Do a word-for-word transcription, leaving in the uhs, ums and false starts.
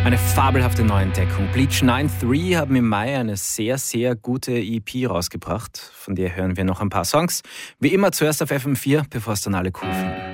Eine fabelhafte Neuentdeckung. Bleach neun drei haben im Mai eine sehr, sehr gute E P rausgebracht. Von der hören wir noch ein paar Songs. Wie immer zuerst auf F M vier, bevor es dann alle cool finden.